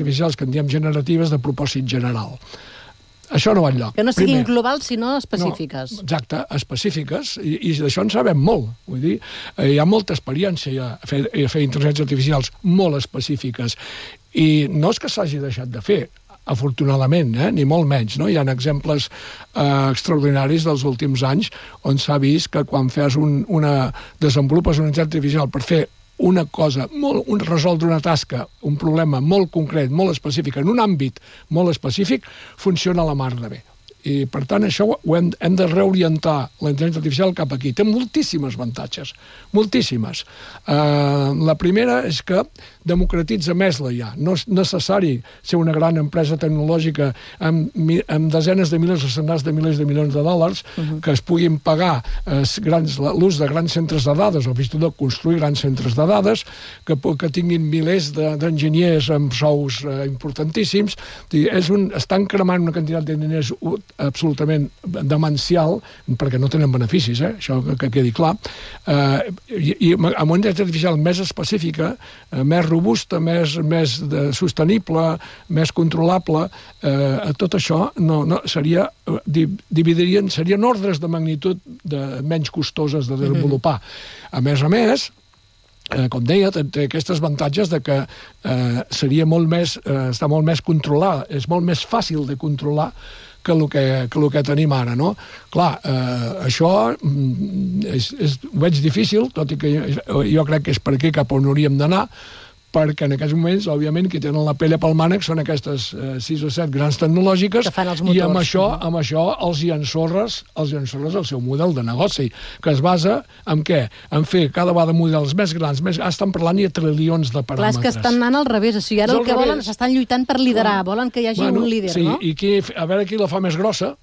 artificials que en diem generatives de propòsit general. Això no va enlloc. Que no siguin globals, sinó específiques. No, exacte, específiques, i d'això en sabem molt. Vull dir, hi ha molta experiència a fer intel·ligències artificials molt específiques, i no és que s'hagi deixat de fer, afortunadament, ni molt menys. No? Hi ha exemples extraordinaris dels últims anys on s'ha vist que quan desenvolupes una intel·ligència artificial per fer una cosa, resoldre una tasca, un problema molt concret, molt específic, en un àmbit molt específic, funciona a la mar de bé. I, per tant, això hem de reorientar la intel·ligència artificial cap aquí. Té moltíssimes avantatges, moltíssimes. La primera és que democratitza més la IA. No és necessari ser una gran empresa tecnològica amb desenes de milers o centenars de milers de milions de dòlars que es puguin pagar l'ús de grans centres de dades o fins i tot construir grans centres de dades que tinguin milers d'enginyers amb sous importantíssims. Estan cremant una quantitat de diners absolutament demencial, perquè no tenen beneficis, això que quedi clar, i amb una intel·ligència artificial més específica, més robusta, més sostenible, més controlable, tot això serien ordres de magnitud menys costoses de desenvolupar. A més, com deia, té aquests avantatges de que està molt més controlada, és molt més fàcil de controlar que el que tenim ara, no? Clar, això ho veig difícil, tot i que jo crec que és per aquí cap on hauríem d'anar, perquè en aquests moments, òbviament, qui tenen la pell pel mànec són aquestes 6 o 7 grans tecnològiques i amb això els hi ensorres el seu model de negoci, que es basa en què? En fer cada vegada models més grans, estan parlant de trilions de paràmetres. Clar, és que estan anant al revés, o sigui, ara el que volen, s'estan lluitant per liderar, volen que hi hagi un líder, no? Sí, i a veure qui la fa més grossa,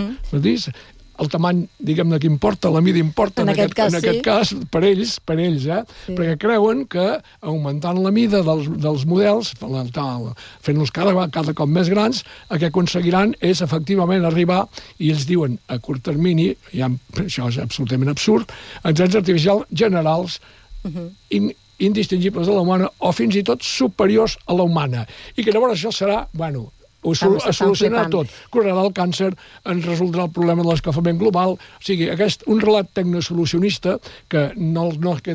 el tamany, diguem-ne, que importa, la mida importa, en aquest cas, per ells, perquè creuen que augmentant la mida dels models, fent-los cada cop més grans, el que aconseguiran és efectivament arribar, i ells diuen a curt termini, això és absolutament absurd, intel·ligències artificials generals, indistingibles de la humana, o fins i tot superiors a la humana. I que llavors això serà, ho solucionarà tot. Curarà el càncer, ens resoldrà el problema de l'escalfament global. O sigui, un relat tecnosolucionista que no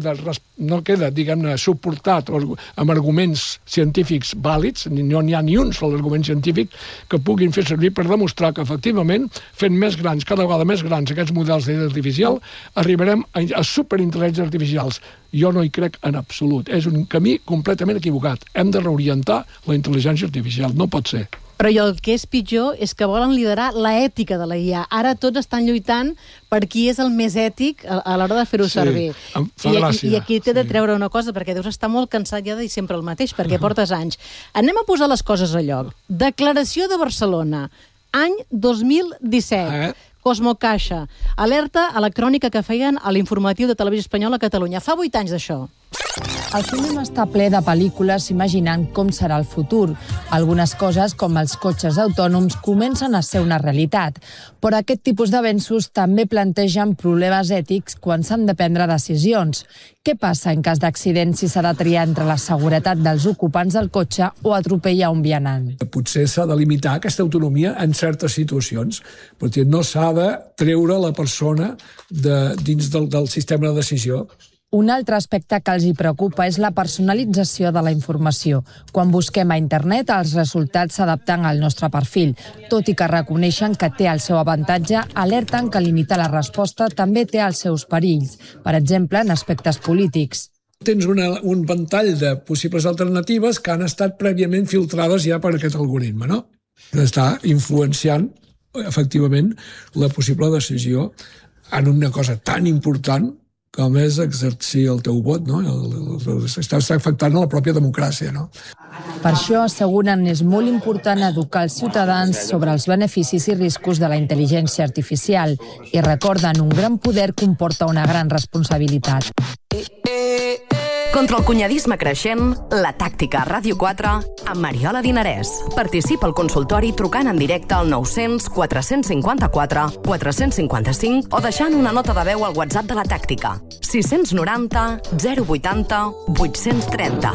queda, diguem-ne, suportat amb arguments científics vàlids, no n'hi ha ni un sol argument científic que puguin fer servir per demostrar que, efectivament, fent més grans, cada vegada més grans, aquests models d'intel·ligència artificial, arribarem a superintel·ligències artificials. Jo no hi crec en absolut. És un camí completament equivocat. Hem de reorientar la intel·ligència artificial. No pot ser. Però el que és pitjor és que volen liderar l'ètica de la IA. Ara tots estan lluitant per qui és el més ètic a l'hora de fer-ho servir. I aquí t'he de treure una cosa, perquè deus estar molt cansat ja de dir sempre el mateix, perquè portes anys. Anem a posar les coses a lloc. Declaració de Barcelona, any 2017. Cosmo Caixa, alerta electrònica que feien a l'informatiu de Televisió Espanyola a Catalunya. Fa 8 anys d'això. El cinema està ple de pel·lícules imaginant com serà el futur. Algunes coses, com els cotxes autònoms, comencen a ser una realitat. Però aquest tipus d'avenços també plantegen problemes ètics quan s'han de prendre decisions. Què passa en cas d'accident si s'ha de triar entre la seguretat dels ocupants del cotxe o atropellar un vianant? Potser s'ha de limitar aquesta autonomia en certes situacions, perquè no s'ha de treure la persona dins del sistema de decisió. Un altre aspecte que els hi preocupa és la personalització de la informació. Quan busquem a internet, els resultats s'adapten al nostre perfil. Tot i que reconeixen que té el seu avantatge, alerten que limitar la resposta també té els seus perills, per exemple, en aspectes polítics. Tens un ventall de possibles alternatives que han estat prèviament filtrades ja per aquest algoritme, no? Està influenciant, efectivament, la possible decisió en una cosa tan important com és exercir el teu vot, no? Està afectant la pròpia democràcia, no? Per això asseguren és molt important educar els ciutadans sobre els beneficis i riscos de la intel·ligència artificial i recorden un gran poder comporta una gran responsabilitat. Contra el cunyadisme creixent, La Tàctica a Ràdio 4 amb Mariola Dinarès. Participa al consultori trucant en directe al 900 454 455 o deixant una nota de veu al WhatsApp de La Tàctica 690 080 830.